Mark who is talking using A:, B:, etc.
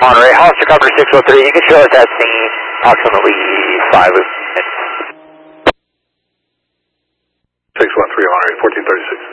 A: Monterey, Hollister cover 603, you can show us at scene approximately 5 minutes.
B: 613 Monterey, 1436.